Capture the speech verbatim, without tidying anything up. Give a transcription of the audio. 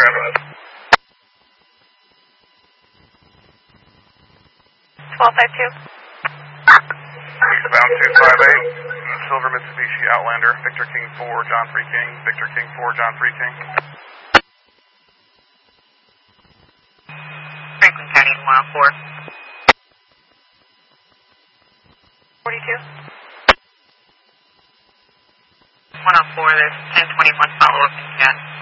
traffic. twelve five two. Eastbound two five eight, Silver Mitsubishi Outlander, Victor King four, John three King, Victor King four, John three King. Franklin County, one oh four. forty-two. one oh four, there's ten twenty-one follow-up in Cat.